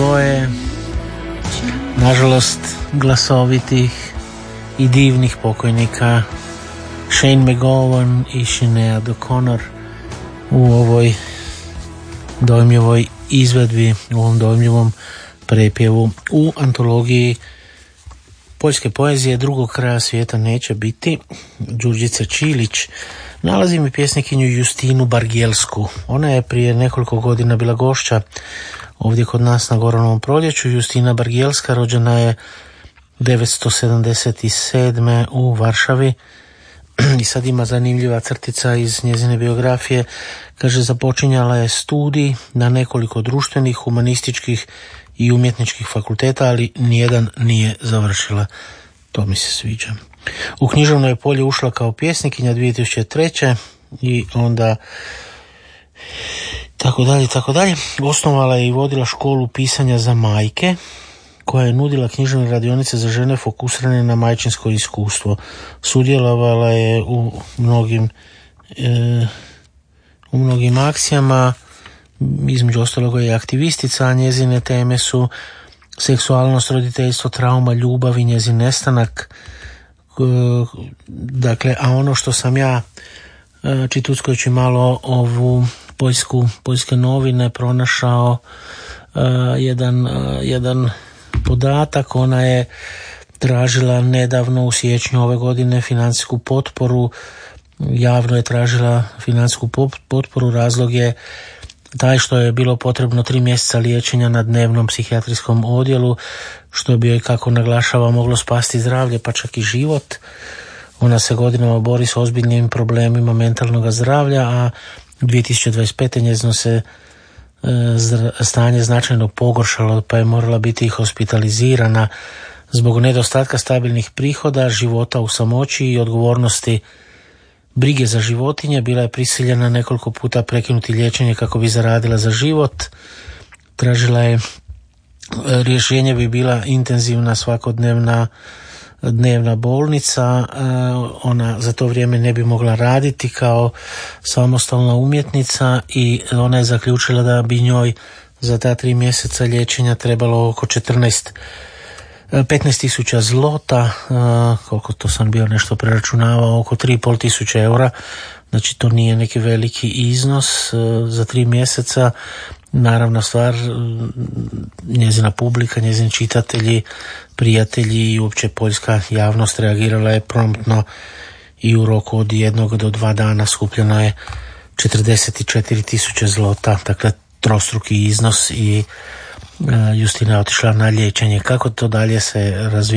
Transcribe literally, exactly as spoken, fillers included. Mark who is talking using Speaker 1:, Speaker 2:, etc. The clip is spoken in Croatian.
Speaker 1: dvoje nažalost glasovitih i divnih pokojnika, Shane MacGowan i Sinéad O'Connor, u ovoj dojmljivoj izvedbi, u ovom dojmljivom prepjevu u antologiji poljske poezije Drugog kraja svijeta neće biti Đurđice Čilić. Nalazim i pjesnikinju Justinu Bargjelsku. Ona je prije nekoliko godina bila gošća ovdje kod nas na Goranovom proljeću. Justina Bargjelska rođena je devetsto sedamdeset sedme u Varšavi i sad ima zanimljiva crtica iz njezine biografije. Kaže, započinjala je studij na nekoliko društvenih, humanističkih i umjetničkih fakulteta, ali nijedan nije završila. To mi se sviđa. U književno je polje ušla kao pjesnikinja dvije tisuće treće i onda tako dalje, tako dalje. Osnovala je i vodila školu pisanja za majke, koja je nudila književne radionice za žene fokusirane na majčinsko iskustvo. Sudjelovala je u mnogim e, u mnogim akcijama, između ostaloga i aktivistica, a njezine teme su seksualnost, roditeljstvo, trauma, ljubav i njezin nestanak. Dakle, a ono što sam ja, čituckojući malo ovu poljsku, poljske novine, pronašao jedan, jedan podatak. Ona je tražila nedavno u siječnju ove godine financijsku potporu, javno je tražila financijsku potporu. Razlog je taj što je bilo potrebno tri mjeseca liječenja na dnevnom psihijatrijskom odjelu, što bi joj, kako naglašava, moglo spasti zdravlje, pa čak i život. Ona se godinama bori s ozbiljnim problemima mentalnog zdravlja, a dvije tisuće dvadeset pete njezino se e, stanje značajno pogoršalo, pa je morala biti hospitalizirana zbog nedostatka stabilnih prihoda, života u samoći i odgovornosti brige za životinje. Bila je prisiljena nekoliko puta prekinuti liječenje kako bi zaradila za život. Tražila je, rješenje bi bila intenzivna svakodnevna dnevna bolnica. Ona za to vrijeme ne bi mogla raditi kao samostalna umjetnica i ona je zaključila da bi njoj za ta tri mjeseca liječenja trebalo oko četrnaest petnaest tisuća zlota, koliko to sam bio nešto preračunavao, oko tri i pol tisuće eura. Znači to nije neki veliki iznos za tri mjeseca. Naravna stvar, njezina publika, njezini čitatelji, prijatelji i uopće poljska javnost reagirala je promptno i u roku od jednog do dva dana skupljeno je četrdeset četiri tisuće zlota, dakle trostruki iznos, i Justina je otišla na liječenje. Kako to dalje se razvija